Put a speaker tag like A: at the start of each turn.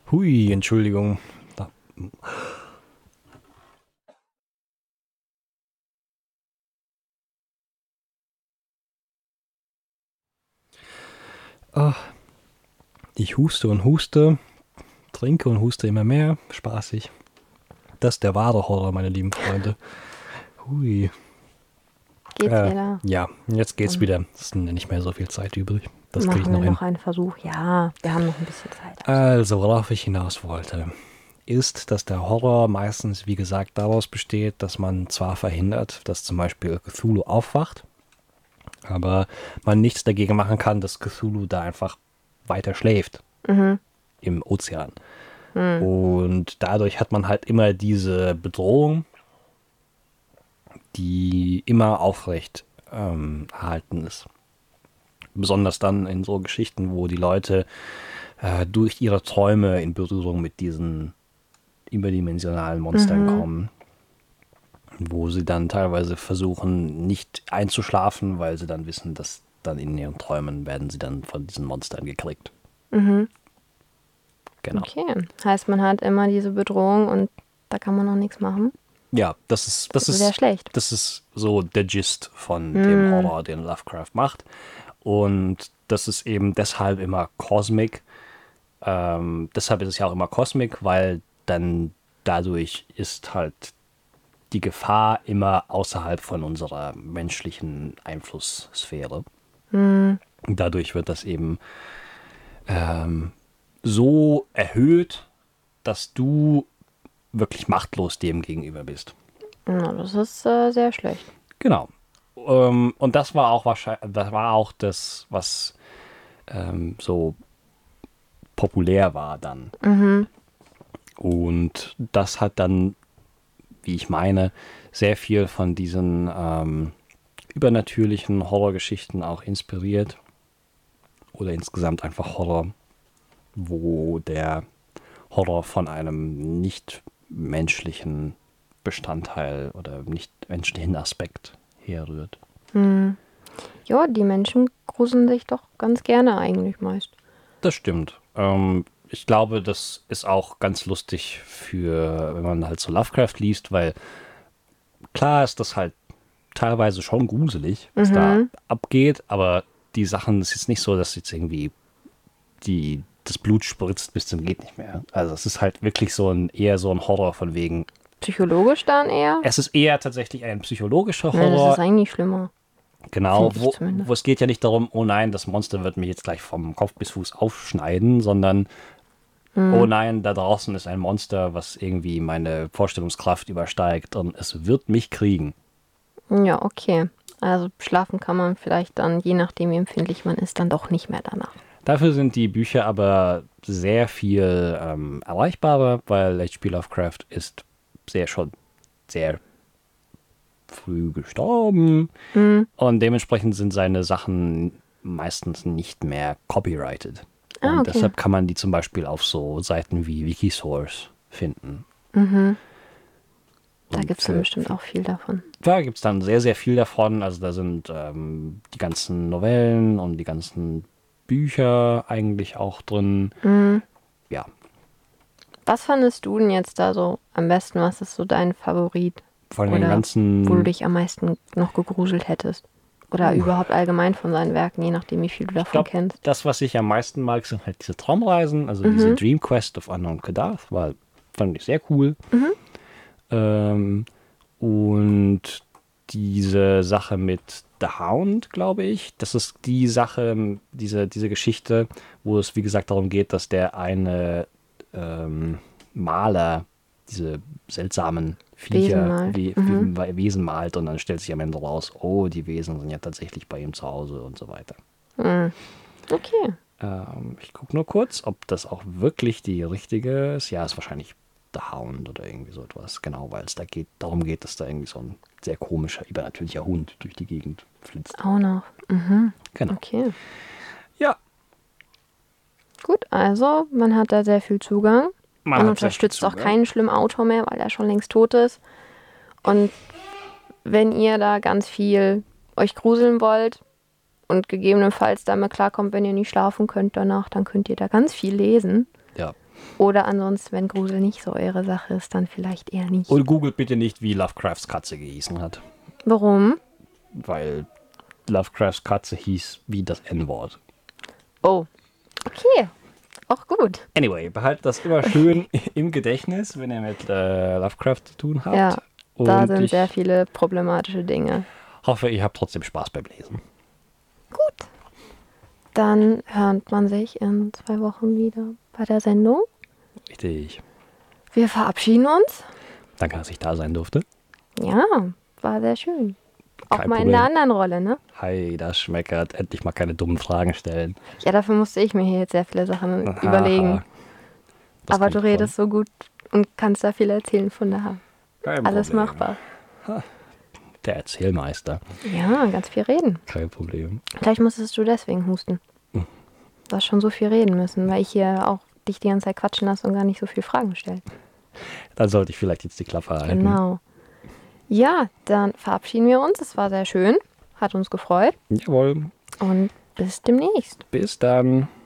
A: Hui, Entschuldigung. Da, ah, ich huste und huste, trinke und huste immer mehr. Spaßig. Das ist der wahre Horror, meine lieben Freunde. Hui.
B: Geht's wieder?
A: Ja, jetzt geht's
B: Dann
A: wieder. Es ist nicht mehr so viel Zeit übrig. Das kriege ich
B: machen wir
A: noch hin.
B: noch einen Versuch. Ja, wir haben noch ein bisschen Zeit.
A: Also, worauf ich hinaus wollte, ist, dass der Horror meistens, wie gesagt, daraus besteht, dass man zwar verhindert, dass zum Beispiel Cthulhu aufwacht, aber man nichts dagegen machen kann, dass Cthulhu da einfach weiter schläft
B: Mhm.
A: im Ozean.
B: Hm.
A: Und dadurch hat man halt immer diese Bedrohung, die immer aufrecht erhalten ist. Besonders dann in so Geschichten, wo die Leute durch ihre Träume in Berührung mit diesen überdimensionalen Monstern
B: Mhm.
A: kommen, wo sie dann teilweise versuchen, nicht einzuschlafen, weil sie dann wissen, dass dann in ihren Träumen werden sie dann von diesen Monstern gekriegt.
B: Mhm.
A: Genau.
B: Okay. Heißt, man hat immer diese Bedrohung und da kann man noch nichts machen.
A: Ja, das ist, das
B: Sehr
A: ist,
B: schlecht.
A: das ist so der Gist von dem
B: Hm.
A: Horror, den Lovecraft macht. Und das ist eben deshalb immer Cosmic. Deshalb ist es ja auch immer Cosmic, weil dann dadurch ist halt die Gefahr immer außerhalb von unserer menschlichen Einflusssphäre.
B: Hm.
A: Und dadurch wird das eben so erhöht, dass du wirklich machtlos dem gegenüber bist.
B: Na, das ist sehr schlecht.
A: Genau. Und das war auch wahrscheinlich, das war auch das, was so populär war dann.
B: Mhm.
A: Und das hat dann, wie ich meine, sehr viel von diesen übernatürlichen Horrorgeschichten auch inspiriert. Oder insgesamt einfach Horror, wo der Horror von einem nicht menschlichen Bestandteil oder nicht menschlichen Aspekt herrührt.
B: Hm. Ja, die Menschen gruseln sich doch ganz gerne eigentlich meist.
A: Das stimmt. Ich glaube, das ist auch ganz lustig für, wenn man halt so Lovecraft liest, weil klar ist das halt teilweise schon gruselig, was da
B: Mhm.
A: abgeht, aber die Sachen ist jetzt nicht so, dass jetzt irgendwie das Blut spritzt bis zum geht nicht mehr. Also es ist halt wirklich eher so ein Horror von wegen.
B: Psychologisch dann eher?
A: Es ist eher tatsächlich ein psychologischer
B: Ne, das ist
A: Horror,
B: eigentlich schlimmer.
A: genau,
B: Finde ich
A: wo
B: zumindest.
A: es geht ja nicht darum, oh nein, das Monster wird mich jetzt gleich vom Kopf bis Fuß aufschneiden, sondern oh
B: Hm.
A: nein, da draußen ist ein Monster, was irgendwie meine Vorstellungskraft übersteigt und es wird mich kriegen.
B: Ja, okay. Also schlafen kann man vielleicht dann, je nachdem wie empfindlich man ist, dann doch nicht mehr danach.
A: Dafür sind die Bücher aber sehr viel erreichbarer, weil H.P. Lovecraft ist schon sehr früh gestorben
B: Hm.
A: und dementsprechend sind seine Sachen meistens nicht mehr copyrighted.
B: Ah,
A: Und
B: okay.
A: deshalb kann man die zum Beispiel auf so Seiten wie Wikisource finden.
B: Mhm. Da
A: Und
B: gibt es dann bestimmt auch viel davon.
A: da gibt es dann sehr, sehr viel davon. Also da sind die ganzen Novellen und die ganzen Bücher eigentlich auch drin.
B: Mhm.
A: Ja,
B: Was fandest du denn jetzt da so am besten? Was ist so dein Favorit?
A: von den
B: Oder wo du
A: ganzen,
B: dich am meisten noch gegruselt hättest? Oder überhaupt allgemein von seinen Werken, je nachdem, wie viel du
A: ich
B: davon
A: glaube,
B: kennst.
A: das, was ich am meisten mag, sind halt diese Traumreisen. Also diese
B: Mhm.
A: Dream Quest of Unknown Kadath fand ich sehr cool.
B: Mhm.
A: Ähm, und diese Sache mit The Hound, glaube ich, das ist die Sache, diese Geschichte, wo es, wie gesagt, darum geht, dass der eine Maler diese seltsamen
B: Wesen
A: Viecher,
B: malt. Mhm.
A: Wesen malt und dann stellt sich am Ende raus, oh, die Wesen sind ja tatsächlich bei ihm zu Hause und so weiter.
B: Mhm. Okay.
A: Ich gucke nur kurz, ob das auch wirklich die richtige ist. Ja, ist wahrscheinlich The Hound oder irgendwie so etwas. Genau, weil es darum geht, dass da irgendwie so ein sehr komischer, übernatürlicher Hund durch die Gegend flitzt.
B: Auch noch. Mhm.
A: Genau.
B: Okay.
A: Ja,
B: Gut, also man hat da sehr viel Zugang.
A: man
B: Man
A: hat sehr viel
B: unterstützt auch
A: Zugang.
B: keinen schlimmen Autor mehr, weil er schon längst tot ist. Und wenn ihr da ganz viel euch gruseln wollt und gegebenenfalls damit klarkommt, wenn ihr nicht schlafen könnt danach, dann könnt ihr da ganz viel lesen.
A: Ja,
B: Oder ansonsten, wenn Grusel nicht so eure Sache ist, dann vielleicht eher nicht.
A: Und googelt bitte nicht, wie Lovecrafts Katze gehießen hat.
B: Warum?
A: Weil Lovecrafts Katze hieß wie das N-Wort.
B: Oh, okay. Auch gut.
A: Anyway, behaltet das immer schön im Gedächtnis, wenn ihr mit Lovecraft zu tun habt.
B: Ja, da
A: Und
B: sind
A: ich
B: sehr viele problematische Dinge.
A: hoffe, ihr habt trotzdem Spaß beim Lesen.
B: Gut. Dann hört man sich in 2 Wochen wieder bei der Sendung.
A: Richtig.
B: Wir verabschieden uns.
A: Danke, dass ich da sein durfte.
B: Ja, war sehr schön. Auch
A: Kein
B: mal in
A: Problem.
B: einer anderen Rolle, ne?
A: Hi, das schmeckert. Endlich mal keine dummen Fragen stellen.
B: Ja, dafür musste ich mir hier jetzt sehr viele Sachen überlegen.
A: Das
B: Aber
A: kommt
B: du
A: davon.
B: redest so gut und kannst da viel erzählen, von daher.
A: Kein
B: Alles
A: Problem.
B: machbar.
A: Der Erzählmeister.
B: Ja, ganz viel reden.
A: Kein Problem.
B: Vielleicht musstest du deswegen husten. Du hast schon so viel reden müssen, weil ich hier auch dich die ganze Zeit quatschen lasse und gar nicht so viele Fragen stelle.
A: Dann sollte ich vielleicht jetzt die Klappe halten.
B: Genau. Ja, dann verabschieden wir uns. Es war sehr schön. Hat uns gefreut.
A: Jawohl.
B: Und bis demnächst.
A: Bis dann.